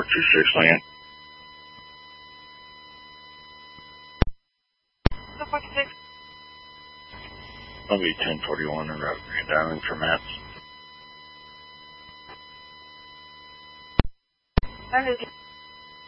426 land. The 46. I'll be 1041 and route dialing for maps. Understood.